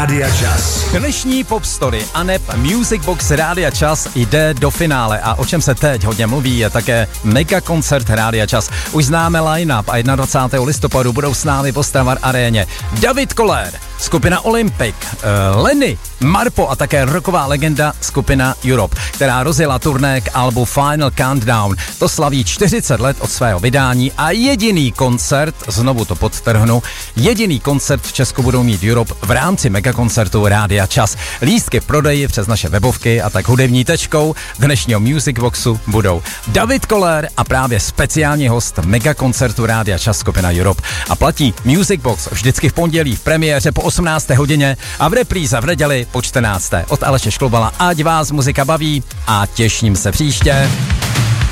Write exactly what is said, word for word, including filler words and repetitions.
Rádia Čas. Dnešní Pop Story a neb Music Box Rádia Čas jde do finále a o čem se teď hodně mluví je také mega koncert Rádia Čas. Už známe line-up a dvacátého prvního listopadu budou s námi v Ostravar aréně David Koller, skupina Olympic, uh, Lenny, Marpo a také rocková legenda skupina Europe, která rozjela turné k albu Final Countdown. To slaví čtyřicet let od svého vydání a jediný koncert, znovu to podtrhnu, jediný koncert v Česku budou mít Europe v rámci megakoncertu Rádia Čas. Lístky v prodeji přes naše webovky a tak hudební tečkou dnešního Music Boxu budou David Koller a právě speciální host megakoncertu Rádia Čas skupina Europe. A platí Music Box vždycky v pondělí v premiéře po osmnácté hodině a v repríze v neděli po čtrnácté Od Aleše Šklobala. Ať vás muzika baví a těším se příště.